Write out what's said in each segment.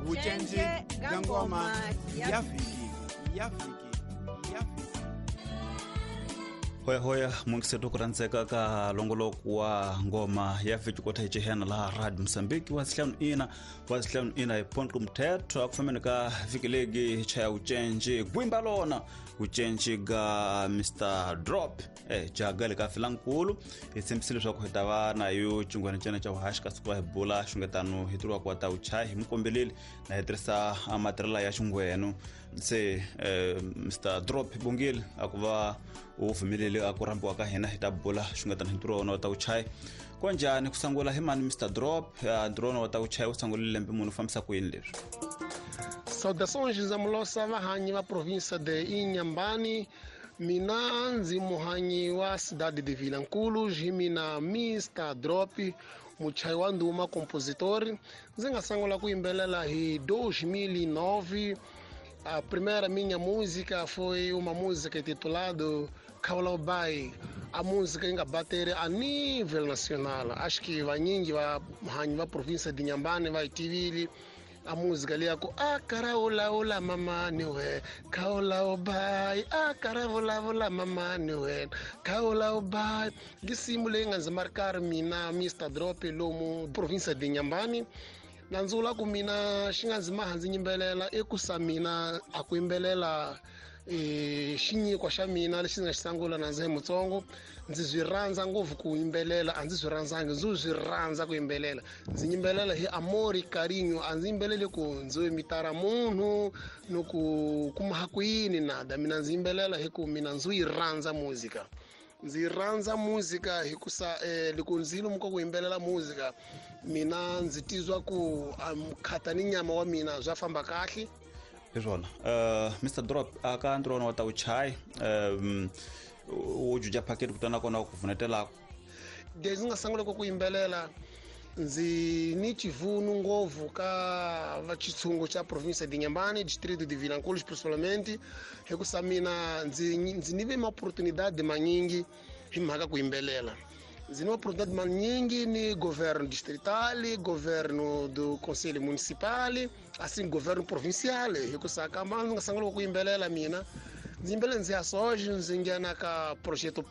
Ujenzi Gangoma Yafiki. Hoya mungisetu kuranzeka ka longolo wa ngoma ya viki kota ichihena la Radio Msambiki wasihlanu ina ipontu mteto akufamene ka vikilegi cha ujenzi gwimba lona ujenzi ga Mr. Drop jagali ka filankulu isimsili swa kuhitawa na yu chungwana chana cha uhashika sikuwa hebula shungetanu hiturwa kwa ta uchahi mkombelili na hitrisa materiala ya shungwenu se Mr. Drop bungili akuwa ufumilili akurambu waka hena hitabula shungetanu hituro na wata uchai kwa njani kusangula himani Mr. Drop drone wata uchai usangulile lembe munu famisa kuinlir. Saudações zamulosa vahanyi wa província de Inhambane, minanzi muhanyi wa cidade de Vilanculos, mina Mr. Drop, muchai wa nduma compositor. Zenga sangula kuimbelela hi 2009. A primeira minha música foi uma música intitulada Kaulabai. A música ainda bater a nível nacional. Acho que vai ninguém vai província de Inhambane vai tivili a música ali com a caraola ola mama niwe kaola obai a caraola ola mama niwe kaola obai gisimule nganza marcar mina Mr. Drop lomo província de Inhambane. Nanzula kumina shinganzima hanzi nyimbelela ekusamina akuimbelela shinyi kwa shamina lesinga sangula nanze mutsongo nzizwiranza ngovu kuimbelela anzizwiranzange nzuzwiranza kuimbelela nzinyimbelela hi amori carinho anzimbelele ku nzoe mitara munhu no kumhakwini nada mina nzimbelela hi ku mina nzuyiranza muzika nziranza muzika hikusa likunzilo mko kuimbelela muzika mina nzitizwa ku khatani nyama wa mina zwafamba kahle Izona Mr. Drop aka ndrona wata uchai ujuja paketi kutana kona kuvunetela desde ngasangule ko kuimbelela nzi ni chivuno ngovu ka vachitsungo cha província de Inhambane distrito de Vilanculos principalmente hekusamina nzi nive uma oportunidade manyingi himhaka kuimbelela zina oportunidade manyingi ni governo distrital, governo do conselho municipal, assim governo provincial hekusaka mano ngasangula kuimbelela mina nzimbele nzi asoje nzingena ka projeto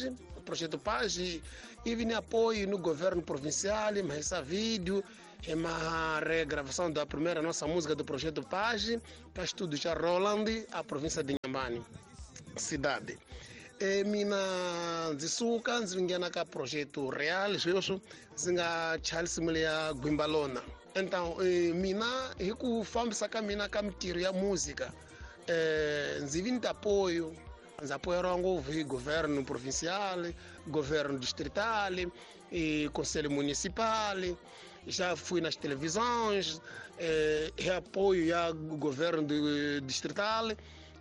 Page e vini apoio no governo provincial, mas essa vídeo é uma regravação da primeira nossa música do projeto Page para estudo já Roland, a província de Inhambane, cidade. E mina nzisuka nzingena ka projeto real, isso zinga Charles Mulia Gwimbalona. Então, mina hiku fambisa ka mina ka mitiro ya música. Nzivini apoio apoiaram o governo provincial, governo distrital, e conselho municipal, já fui nas televisões, apoio ao governo distrital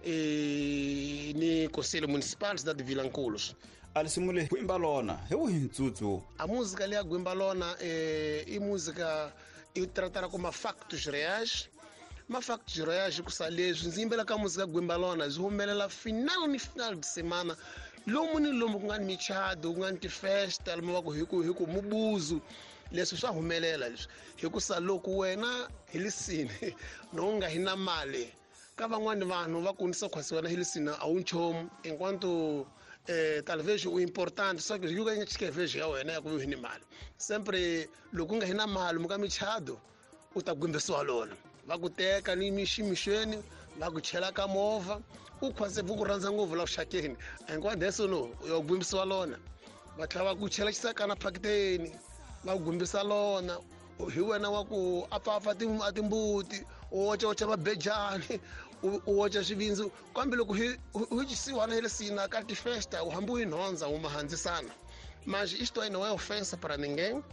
e no conselho municipal cidade de Vilanculos. Alisimule Gwimbalona, eu hintsutsu. A música ali a Gwimbalona é música eu tratar como factos reais. Mas factos reais que salejo nzimbela ka música Gwimbalona zihumbelela final de semana lomu ngani michado ngani festa lama ku hiku mubuzu leswi swa humelela leswi hikusa loko wena hilisini nonga hina mali ka van'wani vanhu va kunisa khwasi wena hilisini a wu nchomu enquanto talvez o importante só que o que escrever ya wena ya ku hini mali sempre loko nga hina mali muka michado utagumbesiwa lona va kuteka ni miximixweni va ku chela ka movha u khwase vuku rhandza ngopfu la vuxakeni hinkwayo deso no yo gumbisiwa lona va tlhela va ku chela xisakana phaketeni va ku gumbisa lona hi wena wa ku apfaapfa timbuti u wocawoca mabejani u woca swivindzi kambe loko hi chisiwana hilisina ka tifesta u hambi u yi nhondza u mahandzisana mas isto aí não é ofensa para ninguém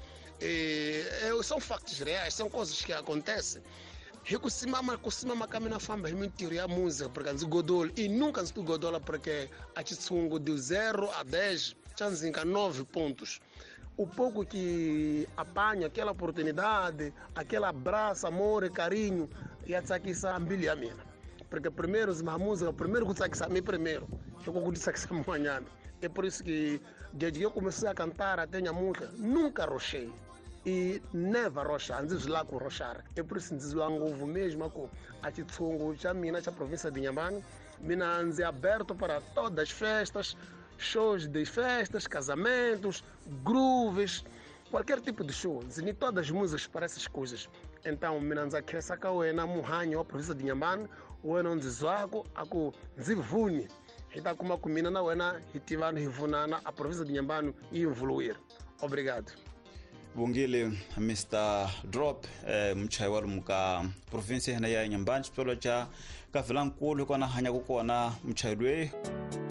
são factos reais, são coisas que acontecem. Kusimama kami na famba hi mintirho ya música porque nzi godola e nunca nzi godola porque a chitsungo de 0 a 10 já nzinka 9 pontos. O pouco que apanha aquela oportunidade, aquele abraço, amor e carinho ia tsakisa a mbili ya mina. Porque primeiro a música, primeiro que tsakisa a mim primeiro, eu vou tsakisa amanhã. É por isso que desde que eu comecei a cantar até a música, nunca rochei. e neva rocha, antes lá com rochar. É por isso que diz lá ngovo mesmo, com a Chitsungo, a mina, a província de Inhambane, mina anze aberto para todas as festas, shows de festas, casamentos, grooves, qualquer tipo de show, nem todas as músicas para essas coisas. Então, mina anze cresça cá, o ena muhanho, a província de Inhambane, o ena onde zoaco, a com zivune. Então, como a comina na uena, hitivano hivunana, a província de Inhambane e evoluir. Obrigado. Bungile Mr. Drop mchai wa muka province hana ya Inhambane pelo cha ka vilankulu kona hanya kukona mchai